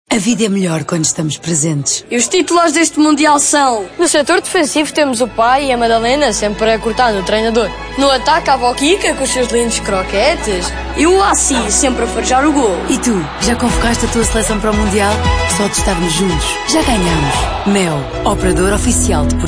A vida é melhor quando estamos presentes. E os titulares deste Mundial são... No setor defensivo temos o pai e a Madalena sempre a cortar no treinador. No ataque a avó Kika com os seus lindos croquetes. E o Assi sempre a farejar o gol. E tu, já convocaste a tua seleção para o Mundial? Só de estarmos juntos, já ganhamos. Mel, operador oficial de Portugal.